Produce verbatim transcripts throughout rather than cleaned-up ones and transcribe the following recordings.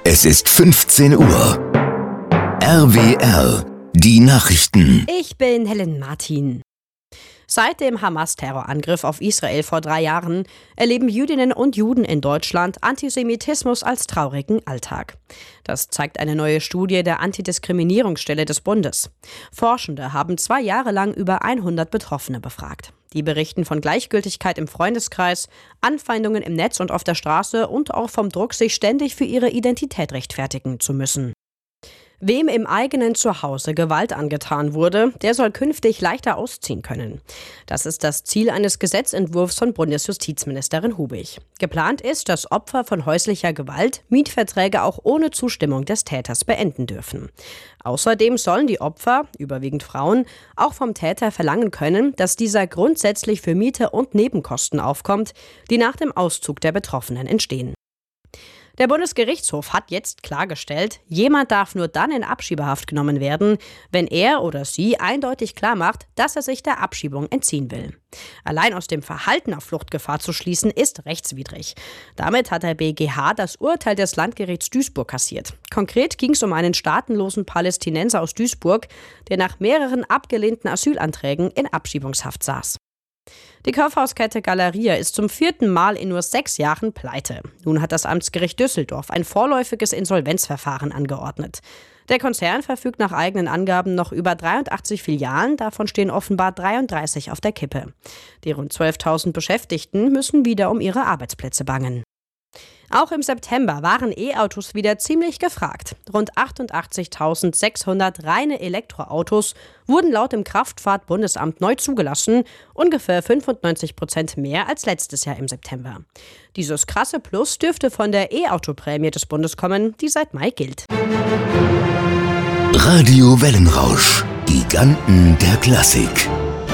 Es ist fünfzehn Uhr. R W R, die Nachrichten. Ich bin Helen Martin. Seit dem Hamas-Terrorangriff auf Israel vor drei Jahren erleben Jüdinnen und Juden in Deutschland Antisemitismus als traurigen Alltag. Das zeigt eine neue Studie der Antidiskriminierungsstelle des Bundes. Forschende haben zwei Jahre lang über hundert Betroffene befragt. Die berichten von Gleichgültigkeit im Freundeskreis, Anfeindungen im Netz und auf der Straße und auch vom Druck, sich ständig für ihre Identität rechtfertigen zu müssen. Wem im eigenen Zuhause Gewalt angetan wurde, der soll künftig leichter ausziehen können. Das ist das Ziel eines Gesetzentwurfs von Bundesjustizministerin Hubig. Geplant ist, dass Opfer von häuslicher Gewalt Mietverträge auch ohne Zustimmung des Täters beenden dürfen. Außerdem sollen die Opfer, überwiegend Frauen, auch vom Täter verlangen können, dass dieser grundsätzlich für Miete und Nebenkosten aufkommt, die nach dem Auszug der Betroffenen entstehen. Der Bundesgerichtshof hat jetzt klargestellt, jemand darf nur dann in Abschiebehaft genommen werden, wenn er oder sie eindeutig klarmacht, dass er sich der Abschiebung entziehen will. Allein aus dem Verhalten auf Fluchtgefahr zu schließen, ist rechtswidrig. Damit hat der B G H das Urteil des Landgerichts Duisburg kassiert. Konkret ging es um einen staatenlosen Palästinenser aus Duisburg, der nach mehreren abgelehnten Asylanträgen in Abschiebungshaft saß. Die Kaufhauskette Galeria ist zum vierten Mal in nur sechs Jahren pleite. Nun hat das Amtsgericht Düsseldorf ein vorläufiges Insolvenzverfahren angeordnet. Der Konzern verfügt nach eigenen Angaben noch über dreiundachtzig Filialen, davon stehen offenbar dreiunddreißig auf der Kippe. Die rund zwölftausend Beschäftigten müssen wieder um ihre Arbeitsplätze bangen. Auch im September waren E-Autos wieder ziemlich gefragt. Rund achtundachtzigtausendsechshundert reine Elektroautos wurden laut dem Kraftfahrtbundesamt neu zugelassen, ungefähr fünfundneunzig Prozent mehr als letztes Jahr im September. Dieses krasse Plus dürfte von der E-Auto-Prämie des Bundes kommen, die seit Mai gilt. Radio Wellenrausch, Giganten der Klassik.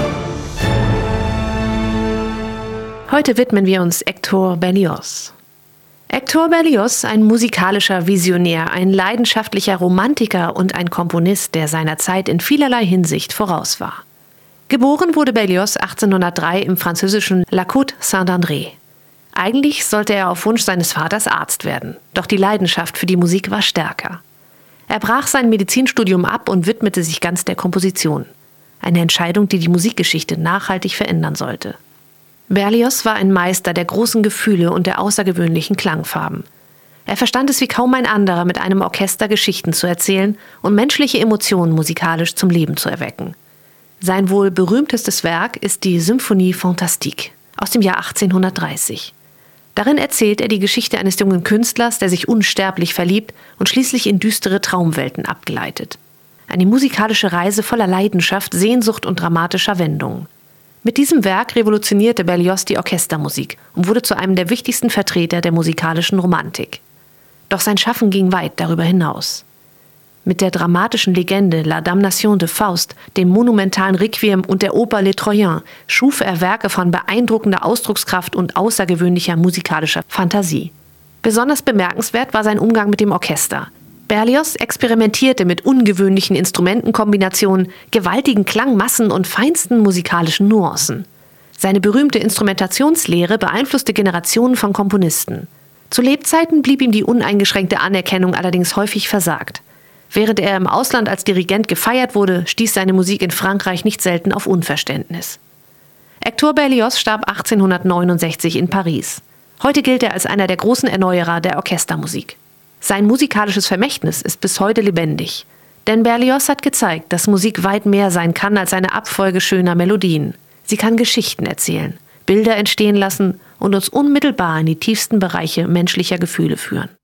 Heute widmen wir uns Hector Berlioz. Hector Berlioz, ein musikalischer Visionär, ein leidenschaftlicher Romantiker und ein Komponist, der seiner Zeit in vielerlei Hinsicht voraus war. Geboren wurde Berlioz achtzehnhundertdrei im französischen La Côte Saint-André. Eigentlich sollte er auf Wunsch seines Vaters Arzt werden, doch die Leidenschaft für die Musik war stärker. Er brach sein Medizinstudium ab und widmete sich ganz der Komposition. Eine Entscheidung, die die Musikgeschichte nachhaltig verändern sollte. Berlioz war ein Meister der großen Gefühle und der außergewöhnlichen Klangfarben. Er verstand es wie kaum ein anderer, mit einem Orchester Geschichten zu erzählen und menschliche Emotionen musikalisch zum Leben zu erwecken. Sein wohl berühmtestes Werk ist die Symphonie Fantastique aus dem Jahr achtzehnhundertdreißig. Darin erzählt er die Geschichte eines jungen Künstlers, der sich unsterblich verliebt und schließlich in düstere Traumwelten abgleitet. Eine musikalische Reise voller Leidenschaft, Sehnsucht und dramatischer Wendungen. Mit diesem Werk revolutionierte Berlioz die Orchestermusik und wurde zu einem der wichtigsten Vertreter der musikalischen Romantik. Doch sein Schaffen ging weit darüber hinaus. Mit der dramatischen Legende La Damnation de Faust, dem monumentalen Requiem und der Oper Les Troyens schuf er Werke von beeindruckender Ausdruckskraft und außergewöhnlicher musikalischer Fantasie. Besonders bemerkenswert war sein Umgang mit dem Orchester. Berlioz experimentierte mit ungewöhnlichen Instrumentenkombinationen, gewaltigen Klangmassen und feinsten musikalischen Nuancen. Seine berühmte Instrumentationslehre beeinflusste Generationen von Komponisten. Zu Lebzeiten blieb ihm die uneingeschränkte Anerkennung allerdings häufig versagt. Während er im Ausland als Dirigent gefeiert wurde, stieß seine Musik in Frankreich nicht selten auf Unverständnis. Hector Berlioz starb achtzehnhundertneunundsechzig in Paris. Heute gilt er als einer der großen Erneuerer der Orchestermusik. Sein musikalisches Vermächtnis ist bis heute lebendig. Denn Berlioz hat gezeigt, dass Musik weit mehr sein kann als eine Abfolge schöner Melodien. Sie kann Geschichten erzählen, Bilder entstehen lassen und uns unmittelbar in die tiefsten Bereiche menschlicher Gefühle führen.